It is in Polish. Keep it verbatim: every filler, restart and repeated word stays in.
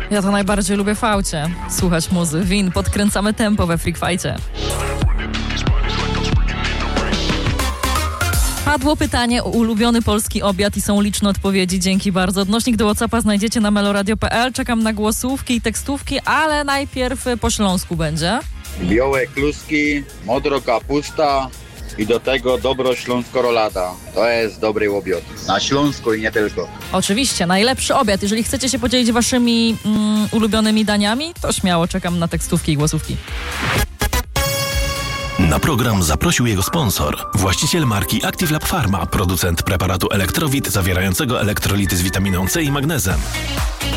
Ja to najbardziej lubię w aucie. Słuchać muzy, win, podkręcamy tempo we Freak Fajcie. Padło pytanie o ulubiony polski obiad i są liczne odpowiedzi. Dzięki bardzo. Odnośnik do WhatsAppa znajdziecie na meloradio kropka p l. Czekam na głosówki i tekstówki, ale najpierw po śląsku będzie. Białe kluski, modro kapusta i do tego dobro śląsko rolada. To jest dobry obiad. Na Śląsku i nie tylko. Oczywiście, najlepszy obiad. Jeżeli chcecie się podzielić waszymi mm, ulubionymi daniami, to śmiało czekam na tekstówki i głosówki. Na program zaprosił jego sponsor, właściciel marki Active Lab Pharma, producent preparatu Elektrowit zawierającego elektrolity z witaminą C i magnezem.